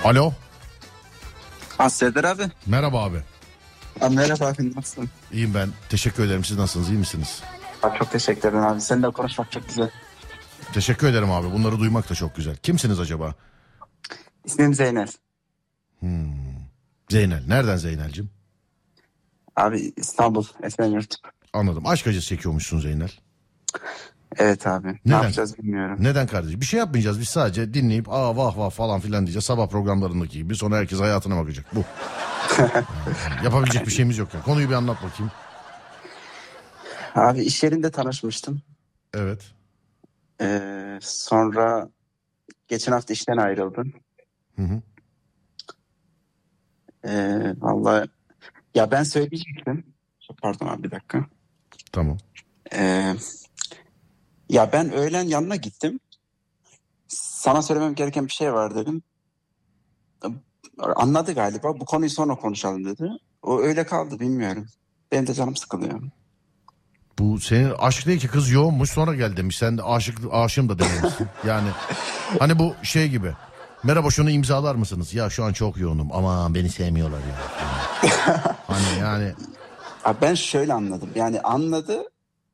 Alo. Serdar abi. Merhaba abi. Merhaba abi, nasılsın? İyiyim ben. Teşekkür ederim. Siz nasılsınız? İyi misiniz? Çok teşekkür ederim abi. Seninle konuşmak çok güzel. Teşekkür ederim abi. Bunları duymak da çok güzel. Kimsiniz acaba? İsmim Zeynel. Zeynel. Nereden Zeynel'cim? Abi İstanbul Esenyurt. Anladım. Aşk acısı çekiyormuşsun Zeynel. Evet abi. Ne yapacağız bilmiyorum. Neden kardeşim? Bir şey yapmayacağız. Biz sadece dinleyip vah vah falan filan diyeceğiz. Sabah programlarındaki gibi. Sonra herkes hayatına bakacak. Bu. Yapabilecek bir şeyimiz yok ya. Konuyu bir anlat bakayım. Abi iş yerinde tanışmıştım. Evet. Sonra geçen hafta işten ayrıldım. Hı. Vallahi ya ben söyleyecektim. Pardon abi, bir dakika. Tamam. Ya ben öğlen yanına gittim. Sana söylemem gereken bir şey var dedim. Anladı galiba. Bu konuyu sonra konuşalım dedi. O öyle kaldı, bilmiyorum. Benim de canım sıkılıyor. Bu senin aşk değil ki, kız yoğunmuş sonra gel demiş. Sen de aşığım da dememişsin. Yani hani bu şey gibi. Merhaba, şunu imzalar mısınız? Ya şu an çok yoğunum. Aman beni sevmiyorlar ya. Hani yani. Ben şöyle anladım. Yani anladı.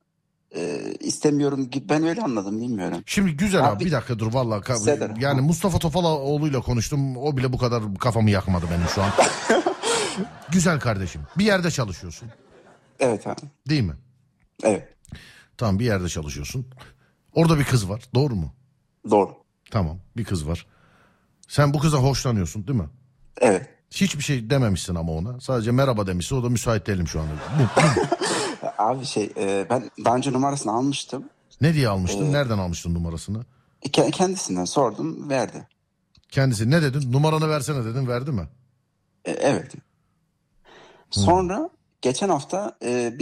İstemiyorum gibi, ben öyle anladım, bilmiyorum. Şimdi güzel abi, bir dakika dur vallahi. Yani Mustafa Topaloğlu'yla konuştum. O bile bu kadar kafamı yakmadı benim şu an. Güzel kardeşim. Bir yerde çalışıyorsun. Evet abi. Değil mi? Evet. Tamam, bir yerde çalışıyorsun. Orada bir kız var. Doğru mu? Doğru. Tamam, bir kız var. Sen bu kıza hoşlanıyorsun değil mi? Evet. Hiçbir şey dememişsin ama ona. Sadece merhaba demişsin. O da müsait değilim şu anda. Abi ben daha önce numarasını almıştım. Ne diye almıştın? Nereden almıştın numarasını? Kendisinden sordum, verdi. Kendisi ne dedin? Numaranı versene dedin, verdi mi? Evet. Sonra geçen hafta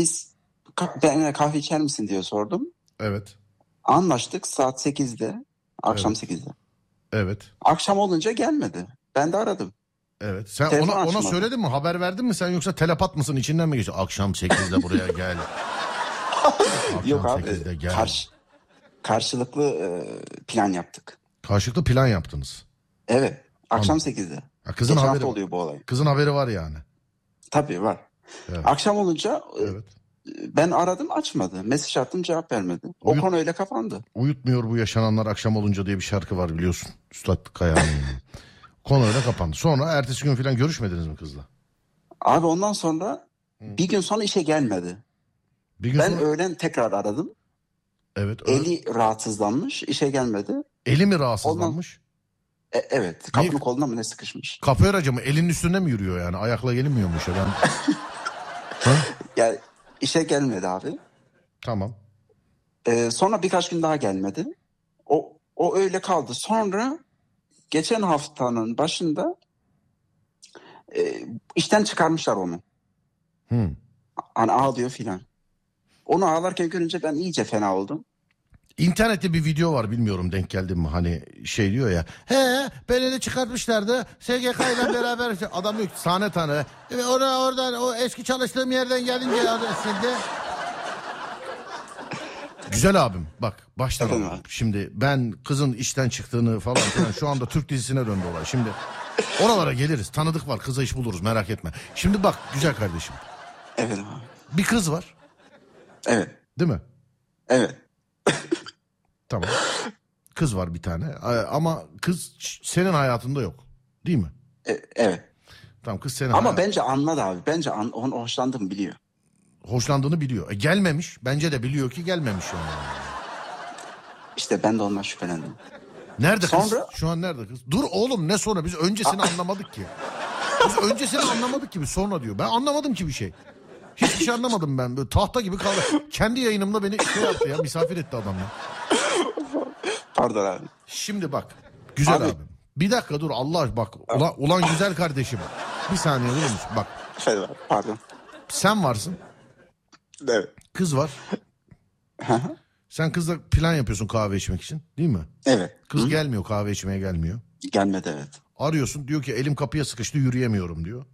ben kahve içer misin diye sordum. Evet. Anlaştık saat 8'de. Akşam Evet. 8'de. Evet. Akşam olunca gelmedi. Ben de aradım. Evet. Sen Telefon ona açmadı. söyledin mi? Haber verdin mi sen, yoksa telepat mısın? İçinden mi geçti? Akşam 8'de buraya gel. Akşam Yok abi. 8'de gel. Karşılıklı plan yaptık. Karşılıklı plan yaptınız. Evet. Akşam Anladım. 8'de. Ya kızın Geçen haberi hafta var. oluyor bu olay. Kızın haberi var yani. Tabii var. Evet. Akşam olunca Evet. ben aradım, açmadı. Mesaj attım, cevap vermedi. O konu öyle kapandı. Uyutmuyor bu yaşananlar akşam olunca diye bir şarkı var, biliyorsun. Üstad Kaya'nın. Konu öyle kapandı. Sonra ertesi gün falan görüşmediniz mi kızla? Abi ondan sonra bir gün sonra işe gelmedi. Ben öğlen tekrar aradım. Evet. Eli rahatsızlanmış, işe gelmedi. Eli mi rahatsızlanmış? Evet. Kapının koluna mı ne sıkışmış? Kapı aracı mı? Elinin üstünde mi yürüyor yani? Ayakla gelinmiyormuş ya ben. Yani işe gelmedi abi. Tamam. Sonra birkaç gün daha gelmedi. O öyle kaldı. Sonra geçen haftanın başında işten çıkarmışlar onu. Hani ağlıyor filan. Onu ağlarken görünce ben iyice fena oldum. İnternette bir video var, bilmiyorum denk geldin mi, hani şey diyor ya, beni de çıkartmışlardı SGK ile beraber, adam diyor ki tane tane oradan o eski çalıştığım yerden gelince sildi. Güzel abim bak, baştan alalım. Şimdi ben kızın işten çıktığını falan şu anda Türk dizisine döndü olay. Şimdi oralara geliriz, tanıdık var, kıza iş buluruz, merak etme. Şimdi bak güzel kardeşim. Evet abi. Bir kız var. Evet. Değil mi? Evet. Tamam. Kız var bir tane ama kız senin hayatında yok. Değil mi? Evet. Tamam, kız senin ama bence anladı abi. Bence onu hoşlandığımı biliyor. Hoşlandığını biliyor. Gelmemiş. Bence de biliyor ki gelmemiş yani. İşte ben de ondan şüphelendim. Nerede kız? Şu an nerede kız? Dur oğlum, ne sonra? Biz öncesini anlamadık ki. Biz öncesini anlamadık ki, biz sonra diyor. Ben anlamadım ki bir şey. Hiçbir şey anlamadım ben. Böyle tahta gibi kaldı. Kendi yayınımda beni şey yaptı ya, misafir etti adam ya. Pardon abi. Şimdi bak. Güzel abi. Bir dakika dur Allah bak. Ulan güzel kardeşim. Bir saniye durur musun? Bak. Pardon. Sen varsın. Evet. Kız var. Sen kızla plan yapıyorsun kahve içmek için, değil mi? Evet. Kız gelmiyor, kahve içmeye gelmiyor. Gelmedi, evet. Arıyorsun, diyor ki elim kapıya sıkıştı, yürüyemiyorum diyor.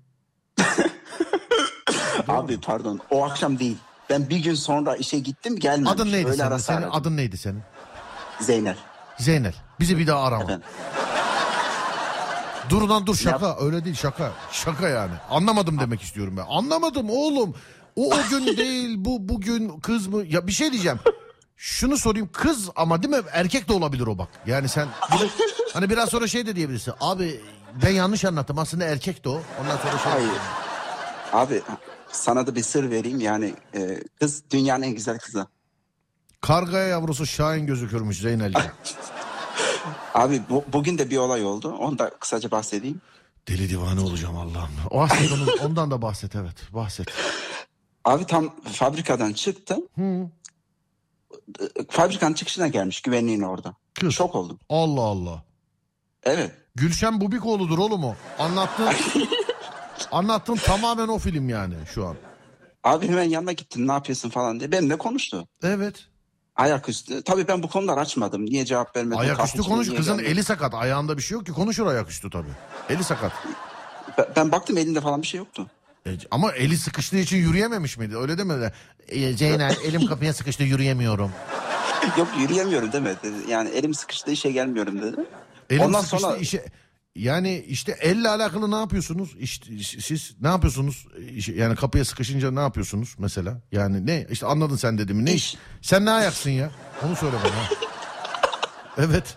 Abi pardon, o akşam değil. Ben bir gün sonra işe gittim, gelmemiş. Adın neydi senin? Adın neydi senin? Zeynel. Zeynel. Bizi bir daha arama. Efendim? Dur lan dur, şaka öyle değil, şaka. Şaka yani. Anlamadım demek istiyorum ben. Anlamadım oğlum. O gün değil, bu bugün kız mı? Ya bir şey diyeceğim. Şunu sorayım, kız ama değil mi? Erkek de olabilir o bak. Yani sen hani biraz sonra şey de diyebilirsin. Abi ben yanlış anlattım, aslında erkek de o. Ondan sonra şey. Hayır. Abi sana da bir sır vereyim yani kız dünyanın en güzel kızı. Kargaya yavrusu Şahin gözükürmüş Zeynel'ciğim. Abi bugün de bir olay oldu. Onu da kısaca bahsedeyim. Deli divane olacağım Allah'ım. Bahset ondan da bahset, evet bahset. Abi tam fabrikadan çıktım. Fabrikanın çıkışına gelmiş, güvenliğin orada. Kız. Şok oldum. Allah Allah. Evet. Gülşen Bubikoğlu'dur oğlum o. Anlattığın tamamen o film yani şu an. Abi hemen yanına gittim, ne yapıyorsun falan diye. Benimle konuştu. Evet. Ayaküstü. Tabii ben bu konuları açmadım. Niye cevap vermedin? Ayaküstü konuş. Niye Kızın gelmedin? eli sakat. Ayağında bir şey yok ki. Konuşur ayaküstü tabii. Eli sakat. Ben baktım, elinde falan bir şey yoktu. Ama eli sıkıştığı için yürüyememiş miydi? Öyle demedi. Zeynel elim kapıya sıkıştı, yürüyemiyorum. Yok, yürüyemiyorum demedi. Yani elim sıkıştığı işe gelmiyorum dedi. Elim Ondan sıkıştı sonra işe... Yani işte elle alakalı ne yapıyorsunuz? İşte, siz ne yapıyorsunuz? Yani kapıya sıkışınca ne yapıyorsunuz mesela? Yani ne? İşte anladın sen dediğimi. Ne iş? Sen ne ayaksın ya? Onu söyle bana. Evet.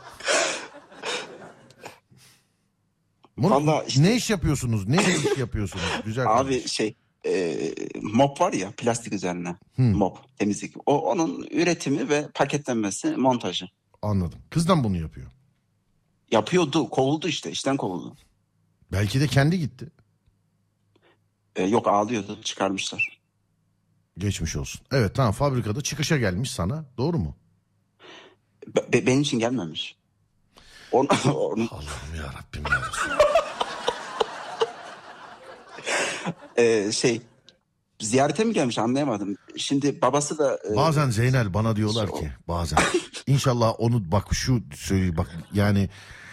Vallahi işte, ne iş yapıyorsunuz? Ne iş yapıyorsunuz? Güzel abi kardeşim. mop var ya, plastik üzerine. Mop, temizlik. Onun üretimi ve paketlenmesi, montajı. Anladım. Kızdan bunu yapıyor. Yapıyordu, kovuldu işte, işten kovuldu. Belki de kendi gitti. Yok, ağlıyordu, çıkarmışlar. Geçmiş olsun. Evet tamam, fabrikada çıkışa gelmiş sana. Doğru mu? Benim için gelmemiş. Onu, Allah'ım yarabbim ya. ziyarete mi gelmiş, anlayamadım. Şimdi babası da... Bazen Zeynel bana diyorlar ki bazen. İnşallah onu bak şu söyleyeyim bak yani...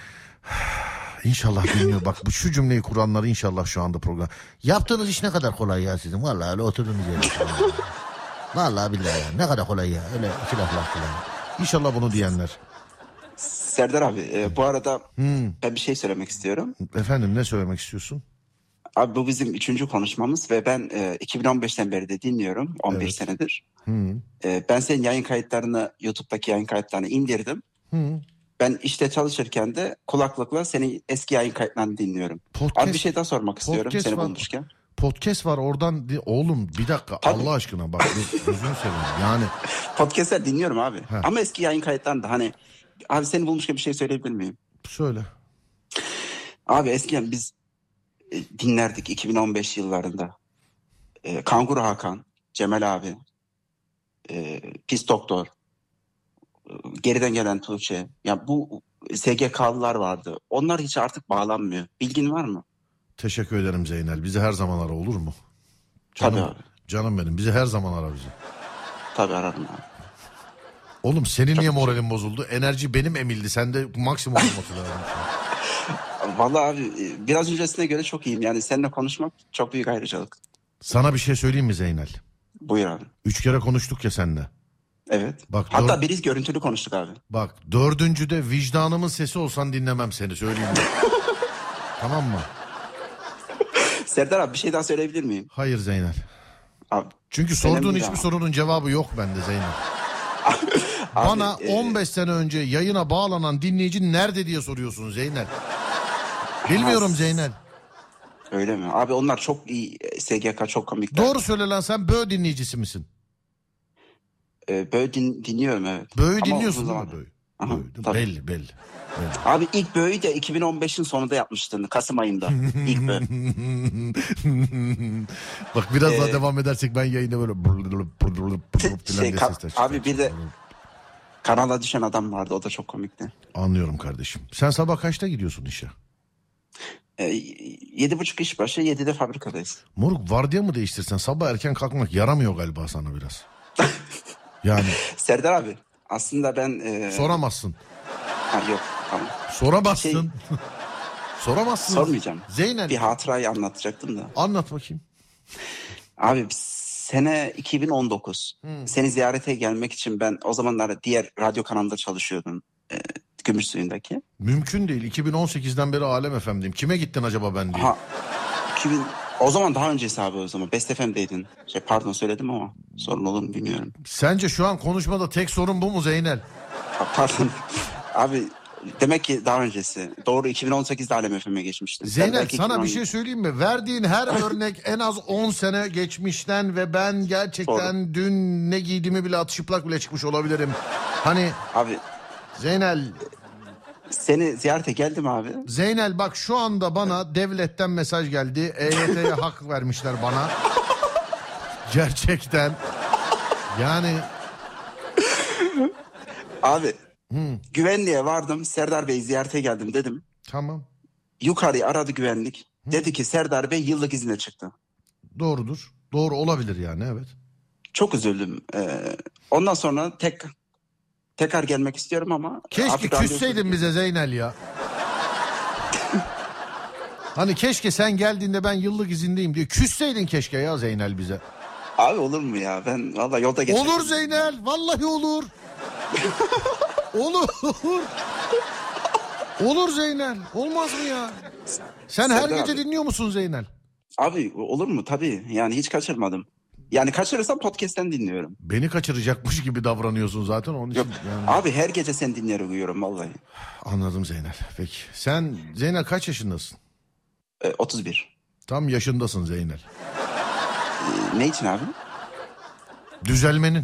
İnşallah dinliyor. Bak bu şu cümleyi kuranlar inşallah şu anda program. Yaptığınız iş ne kadar kolay ya sizin. Vallahi öyle oturduğunuz yerde. Vallahi billahi ya. Ne kadar kolay ya. Öyle iki laf falan. İnşallah bunu diyenler. Serdar abi, bu arada ben bir şey söylemek istiyorum. Efendim, ne söylemek istiyorsun? Abi bu bizim 3. konuşmamız ve ben 2015'ten beri de dinliyorum. 15 Evet. senedir. Ben senin yayın kayıtlarını, YouTube'daki yayın kayıtlarını indirdim. Ben işte çalışırken de kulaklıkla senin eski yayın kayıtlarını dinliyorum. Abi bir şey daha sormak istiyorum seni bulmuşken. Podcast var oradan. Oğlum bir dakika Tabii. Allah aşkına bak gözünü seveyim yani. Podcast'ler dinliyorum abi. Ama eski yayın kayıtlarını da hani... Abi seni bulmuşken bir şey söyleyebilir miyim? Söyle. Abi eskiden biz dinlerdik 2015 yıllarında. Kanguru Hakan, Cemal abi, Pis Doktor, Geriden Gelen Tuğçe. Ya bu SGK'lılar vardı. Onlar hiç artık bağlanmıyor. Bilgin var mı? Teşekkür ederim Zeynel. Bizi her zaman ara, olur mu? Tabii abi. Canım benim. Bizi her zaman ara bizi. Tabii ararım abi. Oğlum senin niye moralin bozuldu? Enerji benim emildi. Sende maksimum olması lazım. Vallahi abi biraz öncesine göre çok iyiyim. Yani seninle konuşmak çok büyük ayrıcalık. Sana bir şey söyleyeyim mi Zeynel? Buyur abi. 3 kere konuştuk ya seninle. Evet. Bak, hatta biriz görüntülü konuştuk abi. Bak 4.'de vicdanımın sesi olsan dinlemem seni, söyleyeyim. Tamam mı? Serdar abi bir şey daha söyleyebilir miyim? Hayır Zeynel. Abi, çünkü sorduğun hiçbir sorunun cevabı yok bende Zeynel. Bana 15 sene önce yayına bağlanan dinleyici nerede diye soruyorsun Zeynel. Bilmiyorum Zeynel. Öyle mi? Abi onlar çok iyi, SGK çok komik. Doğru söyle lan, sen Böğ dinleyicisi misin? Böğ dinliyorum evet. Böğ'ü dinliyorsun değil mi? Böğ. Belli. Abi ilk Böğ'ü de 2015'in sonunda yapmıştın. Kasım ayında. İlk Böğ. Bak biraz daha devam edersek ben yayına böyle abi bir de kanala düşen adam vardı, o da çok komikti. Anlıyorum kardeşim. Sen sabah kaçta gidiyorsun işe? 7.30 iş başı, 7'de fabrikadayız. Moruk vardiya mı değiştirsen, sabah erken kalkmak yaramıyor galiba sana biraz. Yani. Serdar abi aslında ben... Soramazsın. Yok tamam. Soramazsın. Soramazsın. Sormayacağım. Zeynel. Bir hatırayı anlatacaktım da. Anlat bakayım. Abi sene 2019. Seni ziyarete gelmek için ben o zamanlar diğer radyo kanalında çalışıyordum. Gümüşsuyu'ndaki. Mümkün değil. 2018'den beri Alem FM'deyim. Kime gittin acaba ben diye. Ha, 2000, o zaman daha öncesi abi o zaman. Best FM'deydin. Pardon söyledim ama sorun olur mu bilmiyorum. Sence şu an konuşmada tek sorun bu mu Zeynel? Pardon. Abi demek ki daha öncesi. Doğru, 2018'de Alem FM'e geçmiştim. Zeynel sana bir şey söyleyeyim mi? Verdiğin her örnek en az 10 sene geçmişten ve ben gerçekten Doğru. dün ne giydiğimi bile çıplak bile çıkmış olabilirim. Hani Abi Zeynel... Seni ziyarete geldim abi. Zeynel bak şu anda bana devletten mesaj geldi. EYT'ye hak vermişler bana. Gerçekten. Yani. Abi güvenliğe vardım. Serdar Bey'i ziyarete geldim dedim. Tamam. Yukarıya aradı güvenlik. Dedi ki Serdar Bey yıllık izine çıktı. Doğrudur. Doğru olabilir yani, evet. Çok üzüldüm. Ondan sonra tekrar gelmek istiyorum ama... Keşke küsseydin bize Zeynel ya. Hani keşke sen geldiğinde ben yıllık izindeyim diye küsseydin keşke ya Zeynel bize. Abi olur mu ya? Ben vallahi yolda geçerim. Olur Zeynel. Vallahi olur. Olur. Olur Zeynel. Olmaz mı ya? Sen her Serdar gece abi. dinliyor musun Zeynel? Abi olur mu? Tabii. Yani hiç kaçırmadım. Yani kaçırırsam podcast'ten dinliyorum. Beni kaçıracakmış gibi davranıyorsun zaten onun için. Yok. Yani... Abi her gece sen dinleyerek uyuyorum vallahi. Anladım Zeynel. Peki. Sen Zeynel kaç yaşındasın? 31. Tam yaşındasın Zeynel. Ne için abi? Düzelmenin.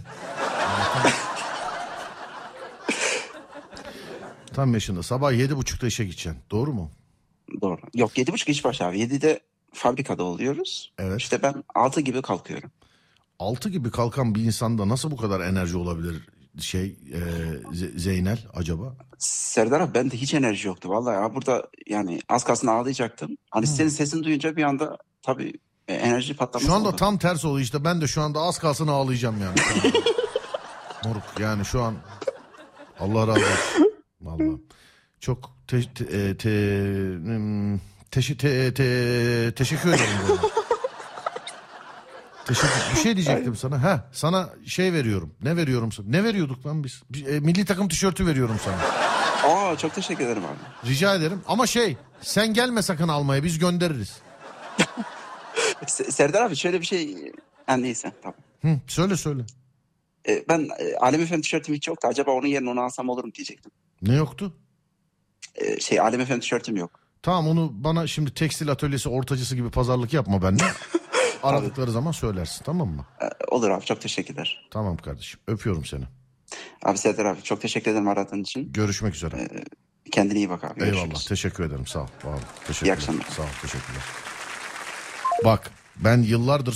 Tam yaşında. Sabah 7.30'da işe gideceksin. Doğru mu? Doğru. Yok 7.30 iş başı abi. 7'de fabrikada oluyoruz. Evet. İşte ben 6 gibi kalkıyorum. 6 gibi kalkan bir insanda nasıl bu kadar enerji olabilir Zeynel acaba? Serdar abi bende hiç enerji yoktu. Vallahi ya burada yani az kalsın ağlayacaktım. Hani senin sesini duyunca bir anda tabii enerji patlaması Şu anda oldu. tam tersi oluyor işte. Ben de şu anda az kalsın ağlayacağım yani. Moruk yani şu an Allah razı olsun. Vallahi. Çok teşekkür ederim. Bir şey diyecektim sana. Sana şey veriyorum. Ne veriyorum sana? Ne veriyorduk lan biz? Milli takım tişörtü veriyorum sana. Aa çok teşekkür ederim abi. Rica ederim. Ama sen gelme sakın almaya. Biz göndeririz. Serdar abi şöyle bir şey. Yani neyse tamam. Söyle. Ben Alem Efendi tişörtüm hiç yoktu. Acaba onun yerine onu alsam olur mu diyecektim. Ne yoktu? Alem Efendi tişörtüm yok. Tamam onu bana şimdi tekstil atölyesi ortacısı gibi pazarlık yapma benimle. Aradıkları zaman söylersin, tamam mı? Olur abi çok teşekkürler. Tamam kardeşim, öpüyorum seni. Abi Serdar abi çok teşekkür ederim aradığın için. Görüşmek üzere. Kendine iyi bak abi. Eyvallah, Görüşürüz. teşekkür ederim, sağ ol. İyi akşamlar. Sağ ol, teşekkürler. Bak ben yıllardır